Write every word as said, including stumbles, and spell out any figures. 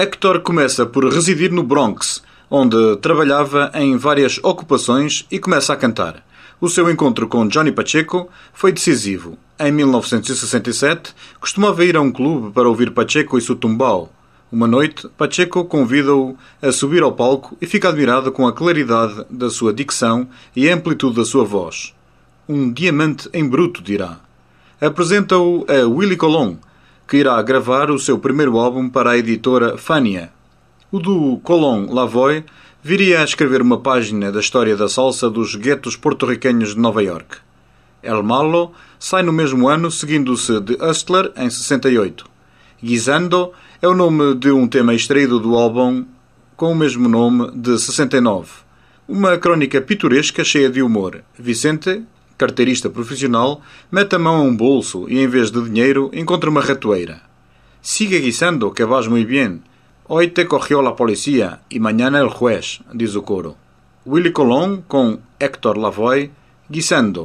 Héctor começa por residir no Bronx, onde trabalhava em várias ocupações e começa a cantar. O seu encontro com Johnny Pacheco foi decisivo. Em mil novecentos e sessenta e sete, costumava ir a um clube para ouvir Pacheco e seu tumbao. Uma noite, Pacheco convida-o a subir ao palco e fica admirado com a claridade da sua dicção e a amplitude da sua voz. Um diamante em bruto, dirá. Apresenta-o a Willie Colón, que irá gravar o seu primeiro álbum para a editora Fania. O do Colón Lavoy viria a escrever uma página da história da salsa dos guetos porto-riquenhos de Nova York. El Malo sai no mesmo ano, seguindo-se de Hustler, em sessenta e oito. Guisando é o nome de um tema extraído do álbum com o mesmo nome, de sessenta e nove. Uma crónica pitoresca cheia de humor. Vicente, carteirista profissional, mete a mão a um bolso e, em vez de dinheiro, encontra uma ratoeira. Sigue guisando, que vas muy bien. Hoy te cogió la policía y mañana el juez, diz o coro. Willie Colón com Héctor Lavoy, Guisando.